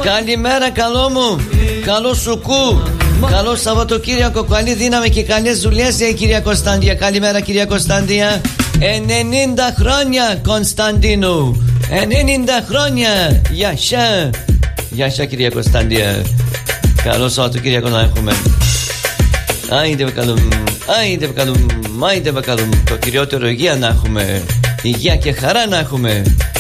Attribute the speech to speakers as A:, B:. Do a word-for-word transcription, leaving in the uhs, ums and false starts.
A: Καλημέρα, καλό μου. Καλό σουκού. Καλό Σαββατοκύριακο. Καλή δύναμη και καλές δουλειές, η κυρία Κωνσταντία. Καλημέρα, κυρία Κωνσταντία. ενενήντα χρόνια, Κωνσταντίνου. ενενήντα χρόνια. Γεια σα. Γεια σα, κυρία Κωνσταντία. Καλό Σαββατοκύριακο να έχουμε. Άιντε με καλούμ. Άιντε με καλούμ. Άιντε με καλούμ. Το κυριότερο υγεία να έχουμε. Υγεία και χαρά να έχουμε.